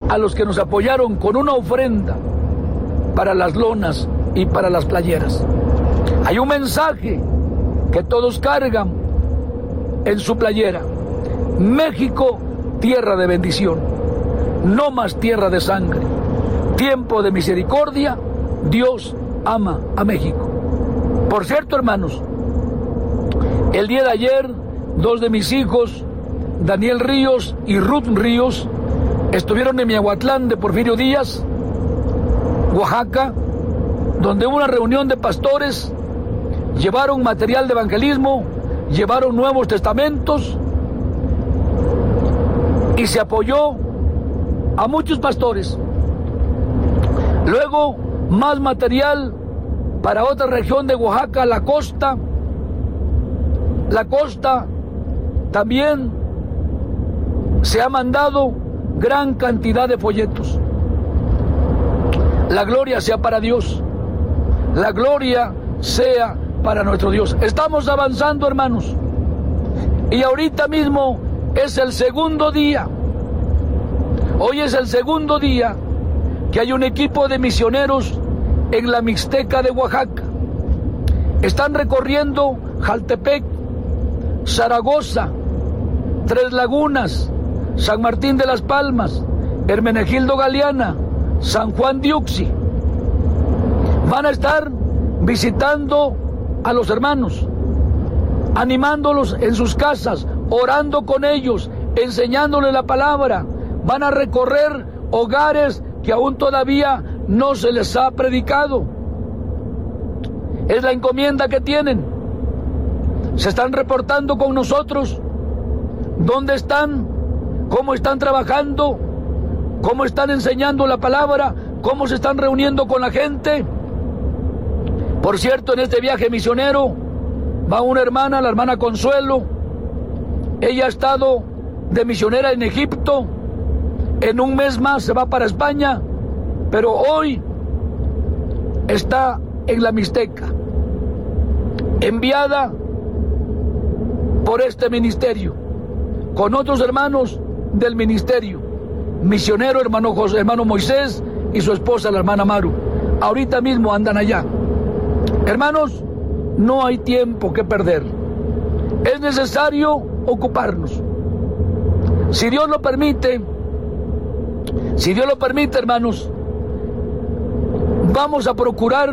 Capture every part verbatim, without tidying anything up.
a los que nos apoyaron con una ofrenda para las lonas y para las playeras. Hay un mensaje que todos cargan en su playera: México, tierra de bendición, no más tierra de sangre, tiempo de misericordia, Dios ama a México. Por cierto, hermanos, el día de ayer, dos de mis hijos, Daniel Ríos y Ruth Ríos, estuvieron en Miahuatlán de Porfirio Díaz, Oaxaca, donde hubo una reunión de pastores, llevaron material de evangelismo, llevaron Nuevos Testamentos y se apoyó a muchos pastores. Luego, más material para otra región de Oaxaca, la costa. La costa también se ha mandado gran cantidad de folletos. La gloria sea para Dios. La gloria sea para nuestro Dios. Estamos avanzando, hermanos. Y ahorita mismo es el segundo día. Hoy es el segundo día que hay un equipo de misioneros en la Mixteca de Oaxaca. Están recorriendo Jaltepec, Zaragoza, Tres Lagunas, San Martín de las Palmas, Hermenegildo Galeana, San Juan de Uxi. Van a estar visitando a los hermanos, animándolos en sus casas, orando con ellos, enseñándoles la palabra. Van a recorrer hogares que aún todavía no se les ha predicado. Es la encomienda que tienen. Se están reportando con nosotros. ¿Dónde están? ¿Cómo están trabajando? ¿Cómo están enseñando la palabra? ¿Cómo se están reuniendo con la gente? Por cierto, en este viaje misionero va una hermana, la hermana Consuelo. Ella ha estado de misionera en Egipto. En un mes más se va para España, pero hoy está en la Mixteca, enviada por este ministerio, con otros hermanos del ministerio, misionero hermano José, hermano Moisés y su esposa la hermana Maru. Ahorita mismo andan allá. Hermanos, no hay tiempo que perder. Es necesario ocuparnos. Si Dios lo permite, si Dios lo permite, hermanos, vamos a procurar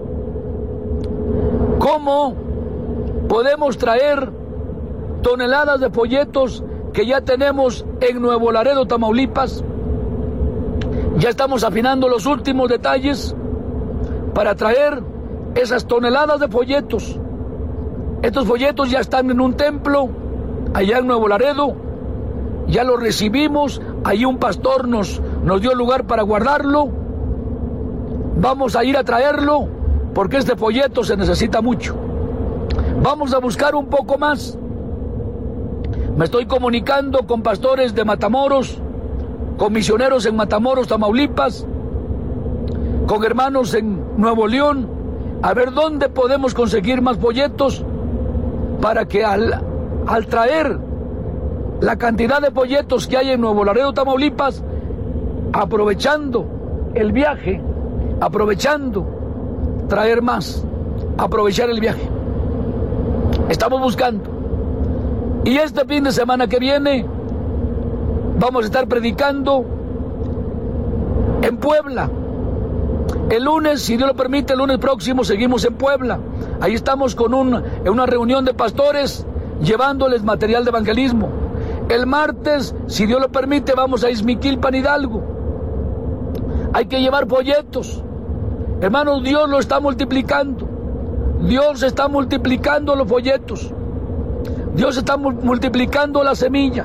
cómo podemos traer toneladas de folletos que ya tenemos en Nuevo Laredo, Tamaulipas. Ya estamos afinando los últimos detalles para traer esas toneladas de folletos. Estos folletos ya están en un templo allá en Nuevo Laredo. Ya los recibimos. Ahí un pastor nos, nos dio lugar para guardarlo. Vamos a ir a traerlo porque este folleto se necesita mucho. Vamos a buscar un poco más. Me estoy comunicando con pastores de Matamoros, con misioneros en Matamoros, Tamaulipas, con hermanos en Nuevo León, a ver dónde podemos conseguir más folletos para que al, al traer la cantidad de folletos que hay en Nuevo Laredo, Tamaulipas, aprovechando el viaje, aprovechando traer más, aprovechar el viaje. Estamos buscando. Y este fin de semana que viene vamos a estar predicando en Puebla. El lunes, si Dios lo permite, el lunes próximo seguimos en Puebla. Ahí estamos con un, en una reunión de pastores llevándoles material de evangelismo. El martes, si Dios lo permite, vamos a Izmiquilpan, Hidalgo. Hay que llevar folletos. Hermanos, Dios lo está multiplicando. Dios está multiplicando los folletos. Dios está multiplicando la semilla.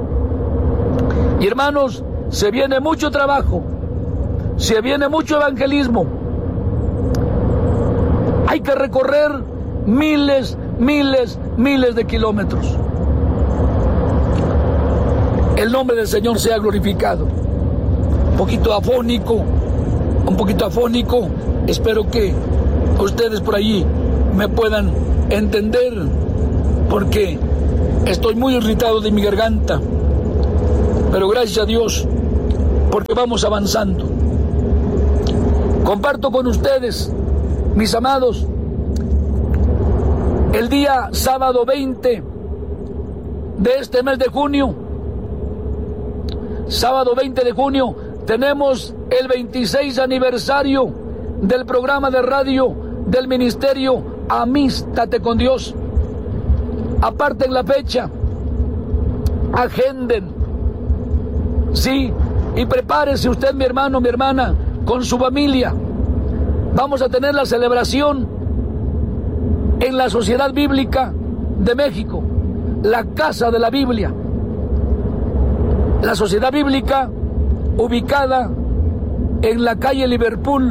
Y hermanos, se viene mucho trabajo. Se viene mucho evangelismo. Hay que recorrer miles, miles, miles de kilómetros. El nombre del Señor sea glorificado. Un poquito afónico, un poquito afónico. Espero que ustedes por allí me puedan entender, porque estoy muy irritado de mi garganta. Pero gracias a Dios, porque vamos avanzando. Comparto con ustedes, mis amados, el día sábado veinte de este mes de junio, sábado veinte de junio, tenemos el veintiséis aniversario del programa de radio del ministerio Amístate con Dios. Aparten la fecha, agenden, sí, y prepárese usted, mi hermano, mi hermana, con su familia. Vamos a tener la celebración en la Sociedad Bíblica de México, la Casa de la Biblia. La Sociedad Bíblica ubicada en la calle Liverpool,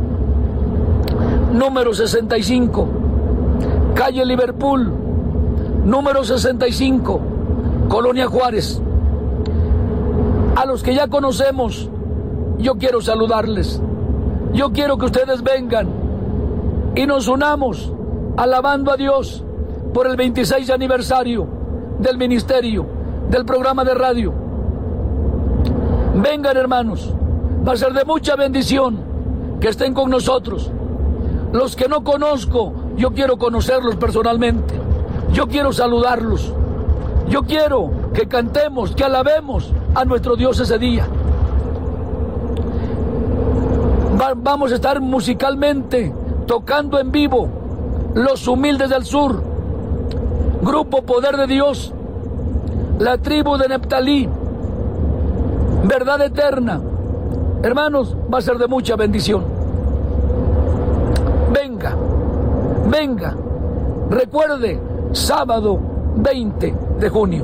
número sesenta y cinco. Calle Liverpool, número sesenta y cinco, Colonia Juárez. A los que ya conocemos, yo quiero saludarles. Yo quiero que ustedes vengan y nos unamos alabando a Dios por el veintiséis aniversario del ministerio, del programa de radio. Vengan, hermanos, va a ser de mucha bendición que estén con nosotros. Los que no conozco, yo quiero conocerlos personalmente. Yo quiero saludarlos. Yo quiero que cantemos, que alabemos a nuestro Dios ese día. Va, vamos a estar musicalmente tocando en vivo Los Humildes del Sur, Grupo Poder de Dios, la tribu de Neptalí, Verdad Eterna. Hermanos, va a ser de mucha bendición. Venga, venga, recuerde, sábado veinte de junio.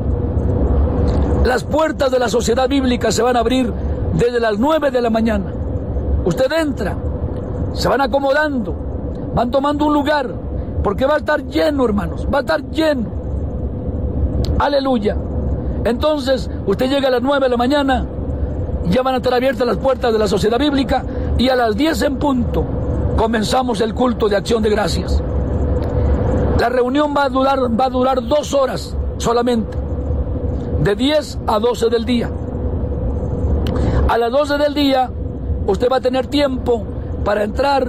Las puertas de la Sociedad Bíblica se van a abrir desde las nueve de la mañana. Usted entra, se van acomodando, van tomando un lugar, porque va a estar lleno, hermanos, va a estar lleno. Aleluya. Entonces, usted llega a las nueve de la mañana, ya van a estar abiertas las puertas de la Sociedad Bíblica, y a las diez en punto comenzamos el culto de acción de gracias. La reunión va a durar, va a durar dos horas solamente, de diez a doce del día. A las doce del día, usted va a tener tiempo para entrar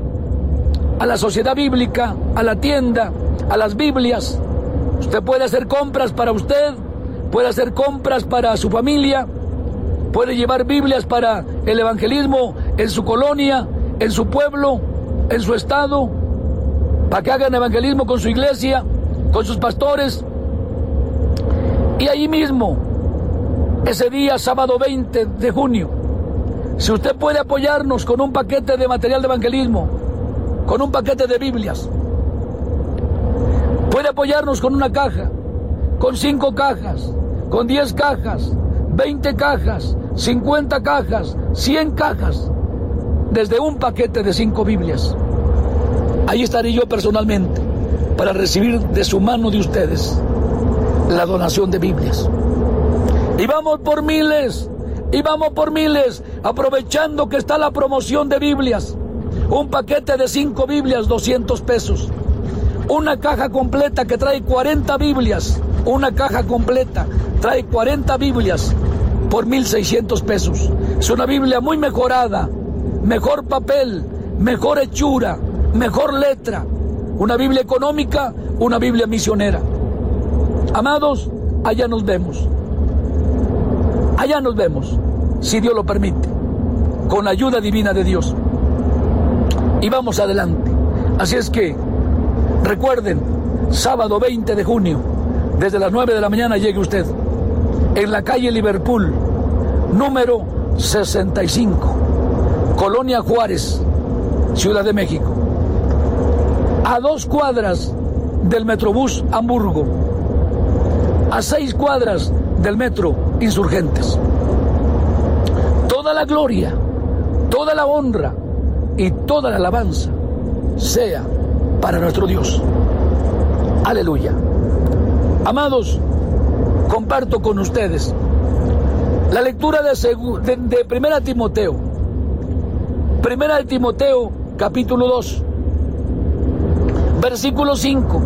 a la Sociedad Bíblica, a la tienda, a las Biblias. Usted puede hacer compras para usted, puede hacer compras para su familia, puede llevar Biblias para el evangelismo en su colonia, en su pueblo, en su estado, para que hagan evangelismo con su iglesia, con sus pastores. Y ahí mismo, ese día, sábado veinte de junio, si usted puede apoyarnos con un paquete de material de evangelismo, con un paquete de Biblias, puede apoyarnos con una caja, con cinco cajas, con diez cajas, veinte cajas, cincuenta cajas, cien cajas, desde un paquete de cinco Biblias. Ahí estaré yo personalmente para recibir de su mano de ustedes la donación de Biblias. Y vamos por miles, y vamos por miles, aprovechando que está la promoción de Biblias. Un paquete de cinco Biblias, doscientos pesos. Una caja completa que trae cuarenta Biblias, una caja completa trae cuarenta Biblias por mil seiscientos pesos. Es una Biblia muy mejorada, mejor papel, mejor hechura, mejor letra. Una Biblia económica, una Biblia misionera. Amados, allá nos vemos. Allá nos vemos, si Dios lo permite, con la ayuda divina de Dios. Y vamos adelante. Así es que, recuerden, sábado veinte de junio, desde las nueve de la mañana llegue usted, en la calle Liverpool, número sesenta y cinco, Colonia Juárez, Ciudad de México. A dos cuadras del Metrobús Hamburgo, a seis cuadras del Metro Insurgentes. Toda la gloria, toda la honra y toda la alabanza sea para nuestro Dios. Aleluya. Amados, comparto con ustedes la lectura de, de, de Primera Timoteo. Primera de Timoteo, capítulo dos, versículo cinco.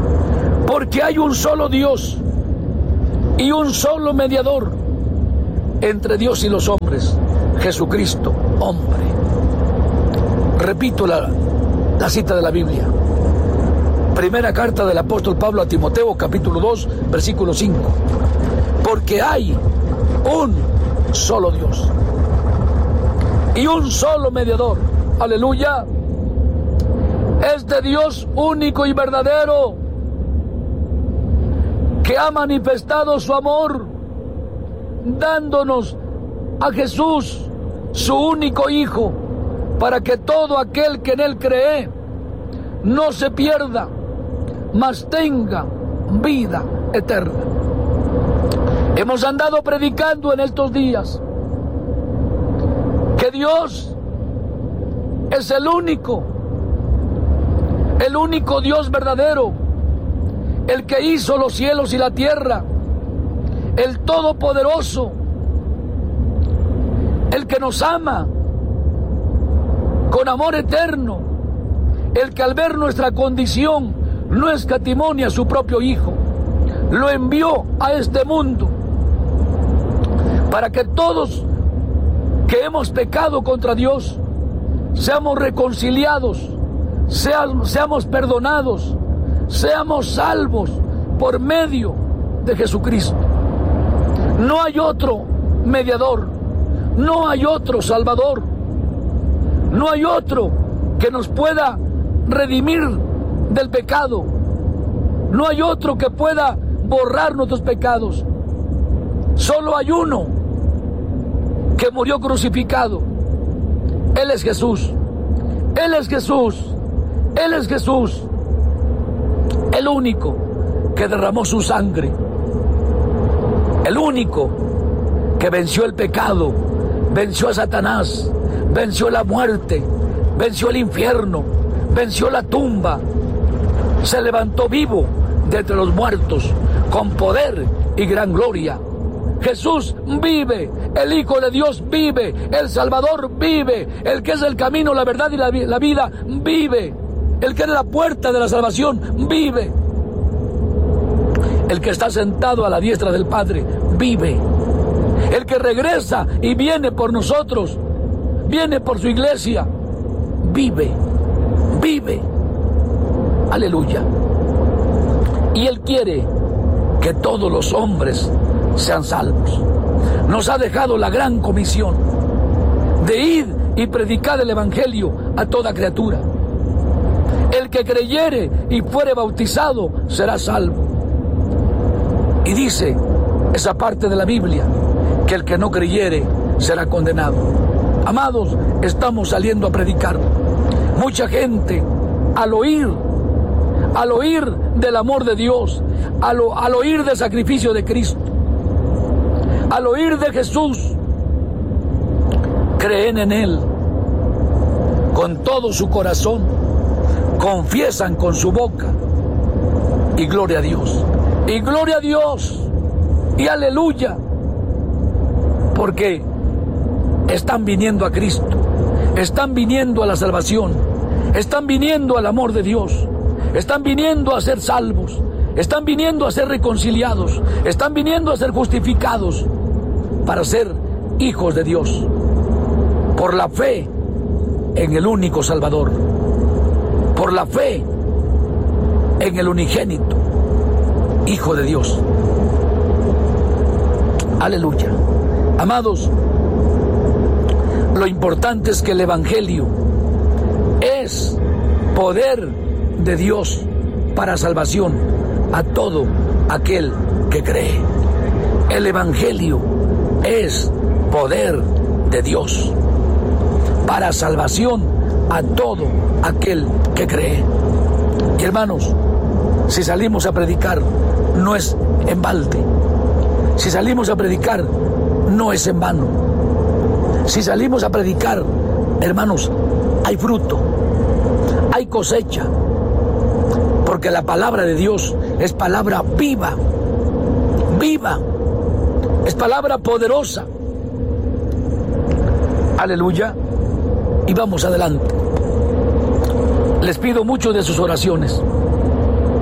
Porque hay un solo Dios y un solo mediador entre Dios y los hombres, Jesucristo, hombre. Repito la, la cita de la Biblia. Primera carta del apóstol Pablo a Timoteo, capítulo dos, versículo cinco. Porque hay un solo Dios y un solo mediador. Aleluya. Este Dios único y verdadero, que ha manifestado su amor dándonos a Jesús, su único Hijo, para que todo aquel que en Él cree no se pierda, mas tenga vida eterna. Hemos andado predicando en estos días que Dios es el único, el único Dios verdadero, el que hizo los cielos y la tierra, el todopoderoso, el que nos ama con amor eterno, el que al ver nuestra condición no escatimó ni a su propio Hijo, lo envió a este mundo para que todos que hemos pecado contra Dios seamos reconciliados, seamos, seamos perdonados, seamos salvos por medio de Jesucristo. No hay otro mediador, no hay otro salvador, no hay otro que nos pueda redimir del pecado, no hay otro que pueda borrar nuestros pecados. Solo hay uno que murió crucificado. Él es Jesús. Él es Jesús. Él es Jesús. El único que derramó su sangre. El único que venció el pecado, venció a Satanás, venció la muerte, venció el infierno, venció la tumba. Se levantó vivo de entre los muertos con poder y gran gloria. Jesús vive, el Hijo de Dios vive, el Salvador vive, el que es el camino, la verdad y la, la vida vive, el que es la puerta de la salvación vive, el que está sentado a la diestra del Padre vive, el que regresa y viene por nosotros, viene por su iglesia, vive, vive, aleluya. Y Él quiere que todos los hombres sean salvos. Nos ha dejado la gran comisión de ir y predicar el evangelio a toda criatura. El que creyere y fuere bautizado será salvo. Y dice esa parte de la Biblia que el que no creyere será condenado. Amados, estamos saliendo a predicar. Mucha gente al oír al oír del amor de Dios, al, al oír del sacrificio de Cristo, al oír de Jesús, creen en Él con todo su corazón, confiesan con su boca y gloria a Dios, y gloria a Dios, y aleluya, porque están viniendo a Cristo, están viniendo a la salvación, están viniendo al amor de Dios, están viniendo a ser salvos, están viniendo a ser reconciliados, están viniendo a ser justificados para ser hijos de Dios por la fe en el único Salvador, por la fe en el unigénito Hijo de Dios. Aleluya. Amados, lo importante es que el evangelio es poder de Dios para salvación a todo aquel que cree. El evangelio es poder de Dios para salvación a todo aquel que cree. Y hermanos, si salimos a predicar, no es en balde. Si salimos a predicar, no es en vano. Si salimos a predicar, hermanos, hay fruto, hay cosecha, porque la palabra de Dios es palabra viva, viva, es palabra poderosa. Aleluya. Y vamos adelante. Les pido mucho de sus oraciones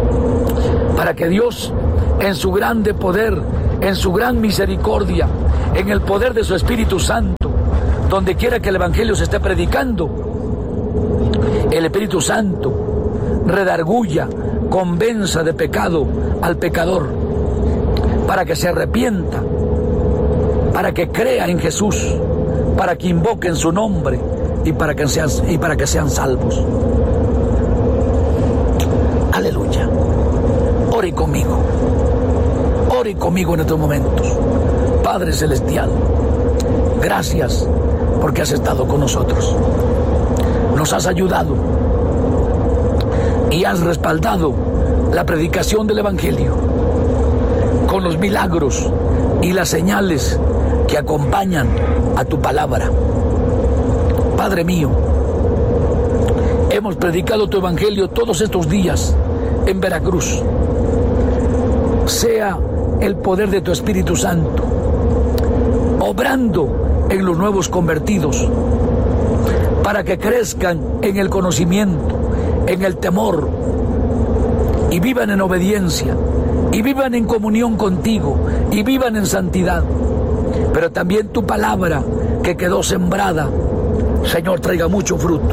para que Dios, en su grande poder, en su gran misericordia, en el poder de su Espíritu Santo, donde quiera que el Evangelio se esté predicando, el Espíritu Santo redarguya, convenza de pecado al pecador, para que se arrepienta, para que crea en Jesús, para que invoquen su nombre y para que sean, y para que sean salvos. Aleluya. Ore conmigo. Ore conmigo en estos momentos. Padre Celestial, gracias porque has estado con nosotros. Nos has ayudado y has respaldado la predicación del Evangelio con los milagros y las señales que acompañan a tu palabra. Padre mío, hemos predicado tu Evangelio todos estos días en Veracruz. Sea el poder de tu Espíritu Santo obrando en los nuevos convertidos, para que crezcan en el conocimiento, en el temor, y vivan en obediencia, y vivan en comunión contigo, y vivan en santidad. Pero también tu palabra que quedó sembrada, Señor, traiga mucho fruto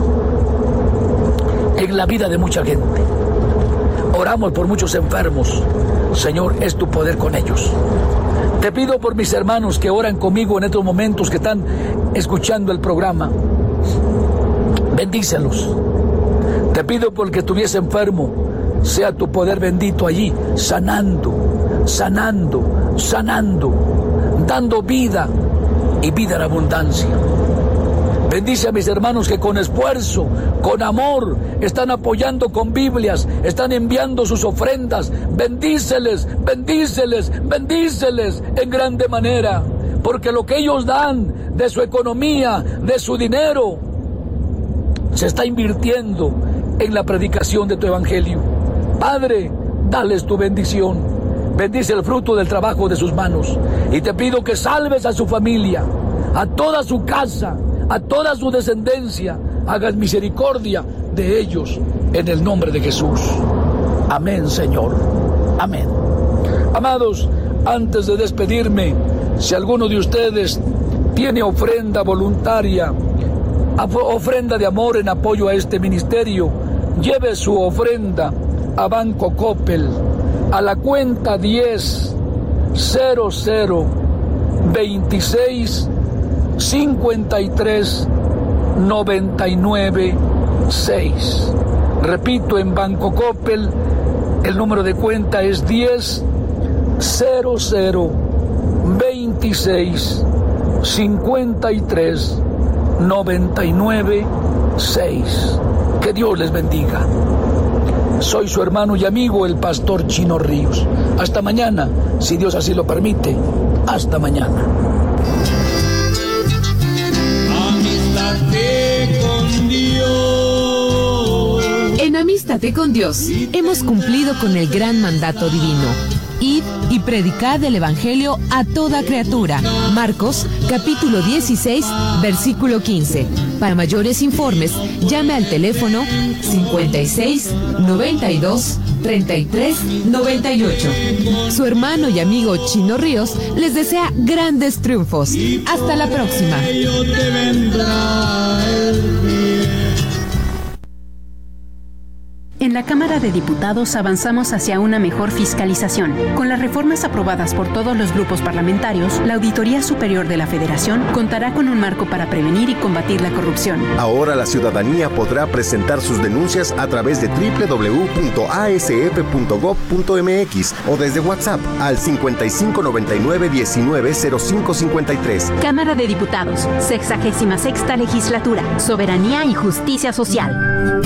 en la vida de mucha gente. Oramos por muchos enfermos. Señor, es tu poder con ellos. Te pido por mis hermanos que oran conmigo en estos momentos, que están escuchando el programa. Bendícelos. Te pido por el que estuviese enfermo, sea tu poder bendito allí, sanando, sanando, sanando, dando vida y vida en abundancia. Bendice a mis hermanos que con esfuerzo, con amor, están apoyando con Biblias, están enviando sus ofrendas. Bendíceles, bendíceles, bendíceles en grande manera, porque lo que ellos dan de su economía, de su dinero, se está invirtiendo en la predicación de tu Evangelio. Padre, dales tu bendición. Bendice el fruto del trabajo de sus manos. Y te pido que salves a su familia, a toda su casa, a toda su descendencia. Hagas misericordia de ellos en el nombre de Jesús. Amén, Señor. Amén. Amados, antes de despedirme, si alguno de ustedes tiene ofrenda voluntaria, ofrenda de amor en apoyo a este ministerio, lleve su ofrenda a Banco Coppel, a la cuenta diez cero cero veintiséis cincuenta y tres noventa y nueve seis. Repito, en Banco Coppel el número de cuenta es diez cero cero veintiséis cincuenta y tres noventa y nueve seis. Que Dios les bendiga. Soy su hermano y amigo, el pastor Chino Ríos. Hasta mañana, si Dios así lo permite. Hasta mañana. Amístate con Dios. En Amístate con Dios hemos cumplido con el gran mandato divino. Id y predicad el Evangelio a toda criatura. Marcos, capítulo dieciséis, versículo quince. Para mayores informes, llame al teléfono cincuenta y seis, noventa y dos, treinta y tres, noventa y ocho. Su hermano y amigo Chino Ríos les desea grandes triunfos. Hasta la próxima. En la Cámara de Diputados avanzamos hacia una mejor fiscalización. Con las reformas aprobadas por todos los grupos parlamentarios, la Auditoría Superior de la Federación contará con un marco para prevenir y combatir la corrupción. Ahora la ciudadanía podrá presentar sus denuncias a través de doble u doble u doble u punto a s f punto gob punto m x o desde WhatsApp al cincuenta y cinco noventa y nueve diecinueve cero cinco cincuenta y tres. Cámara de Diputados, sexagésima sexta Legislatura, Soberanía y Justicia Social.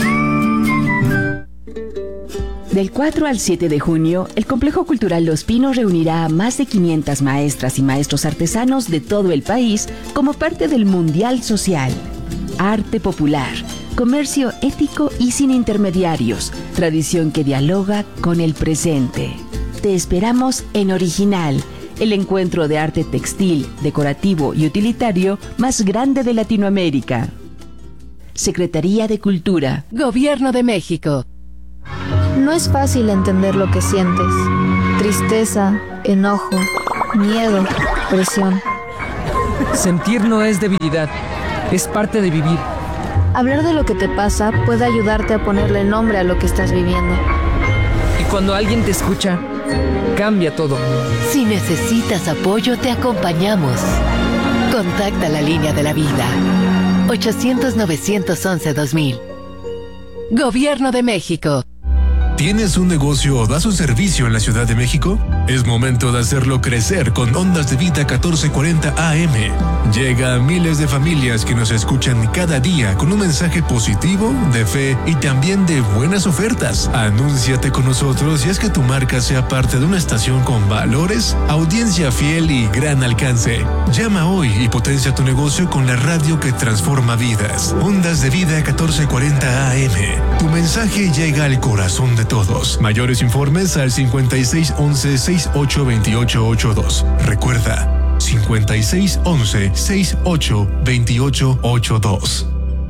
Del cuatro al siete de junio, el Complejo Cultural Los Pinos reunirá a más de quinientas maestras y maestros artesanos de todo el país como parte del Mundial Social. Arte popular, comercio ético y sin intermediarios, tradición que dialoga con el presente. Te esperamos en Original, el encuentro de arte textil, decorativo y utilitario más grande de Latinoamérica. Secretaría de Cultura, Gobierno de México. No es fácil entender lo que sientes. Tristeza, enojo, miedo, presión. Sentir no es debilidad, es parte de vivir. Hablar de lo que te pasa puede ayudarte a ponerle nombre a lo que estás viviendo. Y cuando alguien te escucha, cambia todo. Si necesitas apoyo, te acompañamos. Contacta la línea de la vida. ochocientos, novecientos once, dos mil. Gobierno de México. ¿Tienes un negocio o das un servicio en la Ciudad de México? Es momento de hacerlo crecer con Ondas de Vida catorce cuarenta A M. Llega a miles de familias que nos escuchan cada día con un mensaje positivo, de fe y también de buenas ofertas. Anúnciate con nosotros y haz que tu marca sea parte de una estación con valores, audiencia fiel y gran alcance. Llama hoy y potencia tu negocio con la radio que transforma vidas. Ondas de Vida catorce cuarenta A M. Tu mensaje llega al corazón de todos. Mayores informes al cincuenta y seis once, sesenta y ocho veintiocho ochenta y dos. Recuerda, cincuenta y seis once, sesenta y ocho veintiocho ochenta y dos.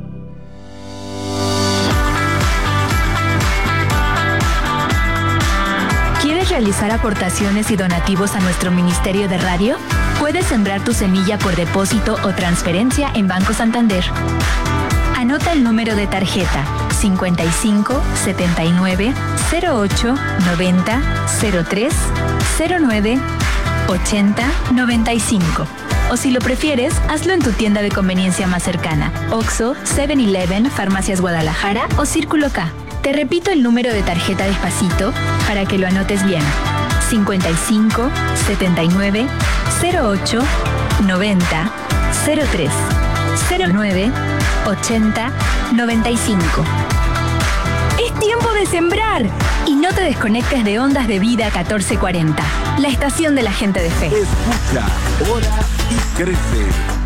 ¿Quieres realizar aportaciones y donativos a nuestro Ministerio de Radio? Puedes sembrar tu semilla por depósito o transferencia en Banco Santander. Anota el número de tarjeta cincuenta y cinco, setenta y nueve, cero ocho, noventa, cero tres, cero nueve, ochenta, noventa y cinco. O si lo prefieres, hazlo en tu tienda de conveniencia más cercana. Oxxo, seven eleven, Farmacias Guadalajara o Círculo K. Te repito el número de tarjeta despacito para que lo anotes bien. cincuenta y cinco, setenta y nueve, cero ocho, noventa, cero tres, cero nueve, ochenta, noventa y cinco. ¡Es tiempo de sembrar! Y no te desconectes de Ondas de Vida catorce cuarenta, la estación de la gente de fe. Escucha, ora y crece.